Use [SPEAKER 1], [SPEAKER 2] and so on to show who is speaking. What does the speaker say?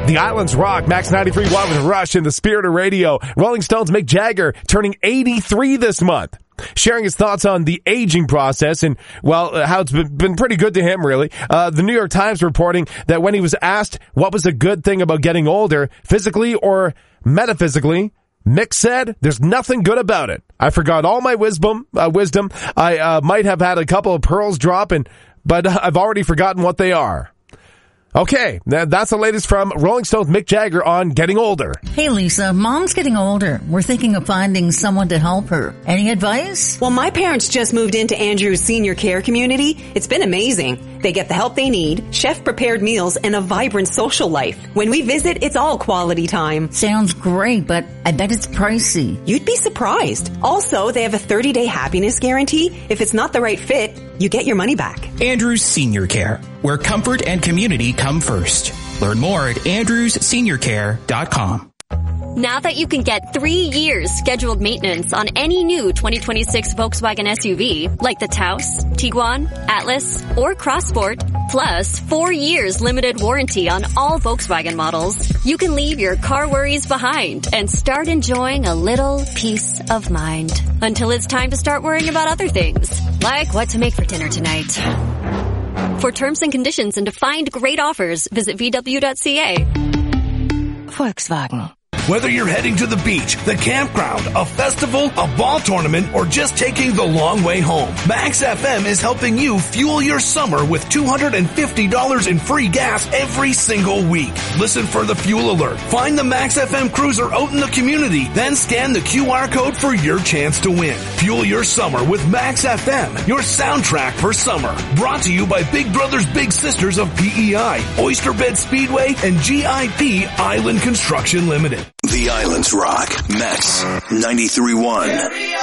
[SPEAKER 1] The Islands rock. Max 93.1 with Rush in the spirit of radio. Rolling Stones' Mick Jagger turning 83 this month. Sharing his thoughts on the aging process and, well, how it's been pretty good to him, really. The New York Times reporting that when he was asked what was a good thing about getting older, physically or metaphysically, Mick said, there's nothing good about it. I forgot all my wisdom. I might have had a couple of pearls drop, but I've already forgotten what they are. Okay, that's the latest from Rolling Stone's Mick Jagger on getting older.
[SPEAKER 2] Hey Lisa, Mom's getting older. We're thinking of finding someone to help her. Any advice?
[SPEAKER 3] Well, my parents just moved into Andrew's senior care community. It's been amazing. They get the help they need, chef-prepared meals, and a vibrant social life. When we visit, it's all quality time.
[SPEAKER 2] Sounds great, but I bet it's pricey.
[SPEAKER 3] You'd be surprised. Also, they have a 30-day happiness guarantee. If it's not the right fit, you get your money back.
[SPEAKER 4] Andrews Senior Care, where comfort and community come first. Learn more at andrewsseniorcare.com.
[SPEAKER 5] Now that you can get 3 years scheduled maintenance on any new 2026 Volkswagen SUV, like the Taos, Tiguan, Atlas, or Crossport, plus 4 years limited warranty on all Volkswagen models, you can leave your car worries behind and start enjoying a little peace of mind. Until it's time to start worrying about other things, like what to make for dinner tonight. For terms and conditions and to find great offers, visit VW.ca.
[SPEAKER 2] Volkswagen.
[SPEAKER 6] Whether you're heading to the beach, the campground, a festival, a ball tournament, or just taking the long way home, Max FM is helping you fuel your summer with $250 in free gas every single week. Listen for the fuel alert. Find the Max FM cruiser out in the community, then scan the QR code for your chance to win. Fuel your summer with Max FM, your soundtrack for summer. Brought to you by Big Brothers Big Sisters of PEI, Oyster Bed Speedway, and GIP Island Construction Limited.
[SPEAKER 7] The Islands rock. Max 93.1.